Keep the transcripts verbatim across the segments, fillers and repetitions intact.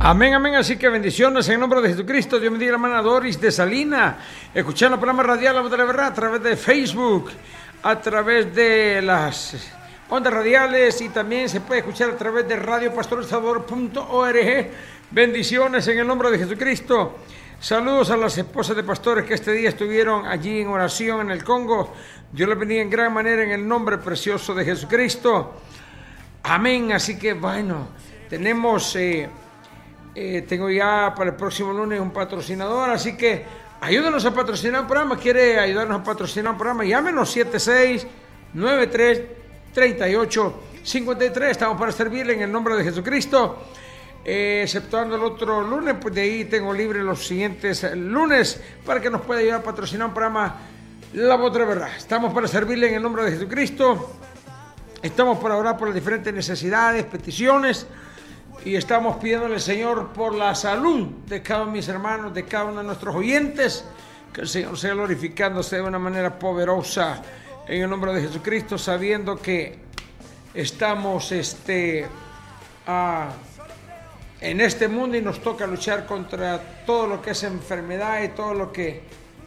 Amén, amén. Así que bendiciones en el nombre de Jesucristo. Dios bendiga a la hermana Doris de Salina, escuchando el programa radial La Voz de la Verdad a través de Facebook, a través de las ondas radiales, y también se puede escuchar a través de radio pastor el salvador punto org. Bendiciones en el nombre de Jesucristo. Saludos a las esposas de pastores que este día estuvieron allí en oración en el Congo. Dios les bendiga en gran manera en el nombre precioso de Jesucristo. Amén. Así que bueno, tenemos... Eh, Eh, tengo ya para el próximo lunes un patrocinador, así que ayúdenos a patrocinar un programa. ¿Quiere ayudarnos a patrocinar un programa? Llámenos siete seis nueve tres, tres ocho cinco tres. Estamos para servirle en el nombre de Jesucristo. Eh, exceptuando el otro lunes, pues de ahí tengo libre los siguientes lunes para que nos pueda ayudar a patrocinar un programa La Voz de la Verdad. Estamos para servirle en el nombre de Jesucristo. Estamos para orar por las diferentes necesidades, peticiones. Y estamos pidiéndole al Señor por la salud de cada uno de mis hermanos, de cada uno de nuestros oyentes, que el Señor sea glorificándose de una manera poderosa en el nombre de Jesucristo, sabiendo que estamos este, uh, en este mundo y nos toca luchar contra todo lo que es enfermedad y todo lo que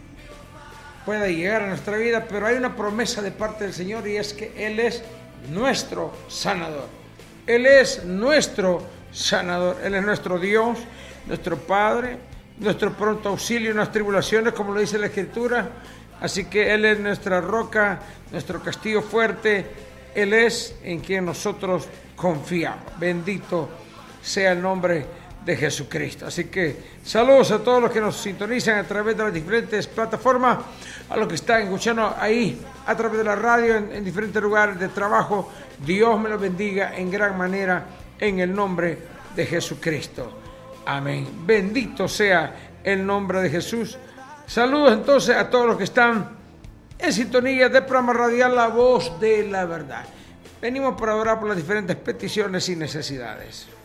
pueda llegar a nuestra vida, pero hay una promesa de parte del Señor, y es que Él es nuestro sanador. Él es nuestro sanador, Él es nuestro Dios, nuestro Padre, nuestro pronto auxilio en las tribulaciones, como lo dice la Escritura. Así que Él es nuestra roca, nuestro castillo fuerte. Él es en quien nosotros confiamos. Bendito sea el nombre de Jesucristo. Así que saludos a todos los que nos sintonizan a través de las diferentes plataformas, a los que están escuchando ahí a través de la radio en, en diferentes lugares de trabajo. Dios me los bendiga en gran manera en el nombre de Jesucristo. Amén. Bendito sea el nombre de Jesús. Saludos entonces a todos los que están en sintonía del programa radial La Voz de la Verdad. Venimos para orar por las diferentes peticiones y necesidades.